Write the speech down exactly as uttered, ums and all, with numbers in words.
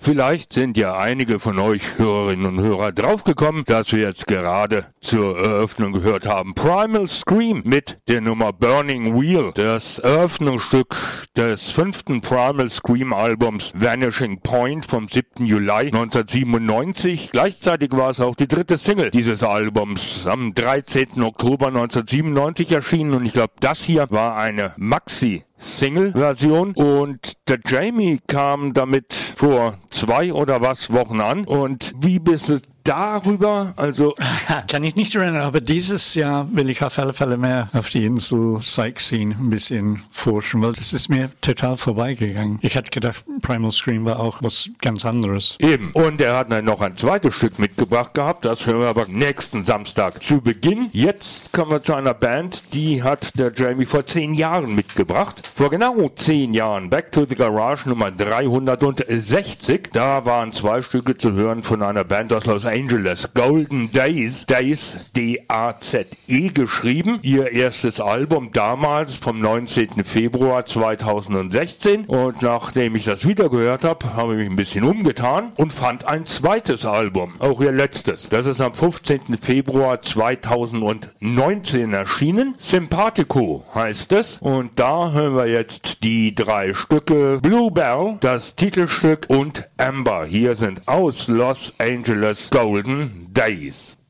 Vielleicht sind ja einige von euch Hörerinnen und Hörer draufgekommen, dass wir jetzt gerade zur Eröffnung gehört haben Primal Scream mit der Nummer Burning Wheel, das Eröffnungsstück des fünften Primal Scream Albums Vanishing Point vom siebten Juli neunzehnhundertsiebenundneunzig. Gleichzeitig war es auch die dritte Single dieses Albums, am dreizehnten Oktober neunzehnhundertsiebenundneunzig erschienen, und ich glaube, das hier war eine Maxi-Single-Version, und der Jamie kam damit vor zwei oder was Wochen an. Und wie bist du darüber? Also kann ich nicht erinnern, aber dieses Jahr will ich auf alle Fälle mehr auf die Insel Sightseeing ein bisschen forschen, weil das ist mir total vorbeigegangen. Ich hätte gedacht, Primal Scream war auch was ganz anderes. Eben. Und er hat dann noch ein zweites Stück mitgebracht gehabt, das hören wir aber nächsten Samstag zu Beginn. Jetzt kommen wir zu einer Band, die hat der Jamie vor zehn Jahren mitgebracht. Vor genau zehn Jahren, Back to the Garage Nummer dreihundertsechzig. Da waren zwei Stücke zu hören von einer Band aus Los Angeles, Golden Days, Days, D A Z E geschrieben. Ihr erstes Album damals vom neunzehnten Februar zweitausendsechzehn. Und nachdem ich das wieder gehört habe, habe ich mich ein bisschen umgetan und fand ein zweites Album, auch ihr letztes. Das ist am fünfzehnten Februar zweitausendneunzehn erschienen. Sympathico heißt es. Und da hören wir jetzt die drei Stücke Bluebell, das Titelstück, und Amber. Hier sind aus Los Angeles Golden Days.